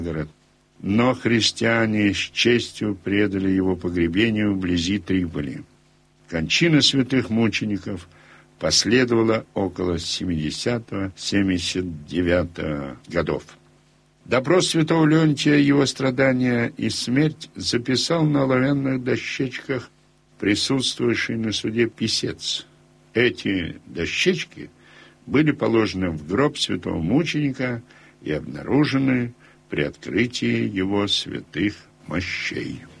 Новгород. Но христиане с честью предали его погребению вблизи Триполи. Кончина святых мучеников последовала около 70-79 годов. Допрос святого Леонтия, его страдания и смерть записал на оловянных дощечках присутствующий на суде писец. Эти дощечки были положены в гроб святого мученика и обнаружены при открытии его святых мощей.